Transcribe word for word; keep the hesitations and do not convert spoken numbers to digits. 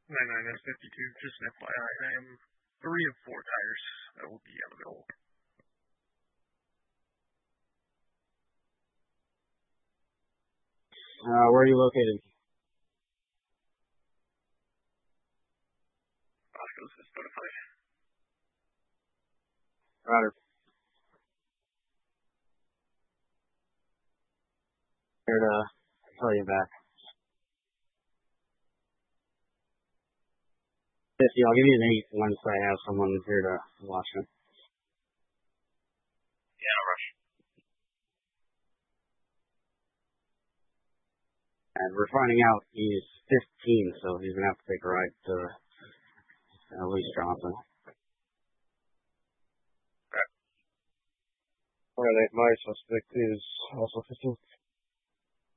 ninety-nine S fifty-two, just an F Y I. I am three of four tires that will be available. Uh, where are you located? Oscars is notified. Roger. Here to tell you back. fifty, I'll give you an eight once I have someone here to watch it. Yeah, no rush. And we're finding out he's fifteen, so he's going to have to take a ride to uh, Louis Johnson. Alright, my suspect is also fifteen.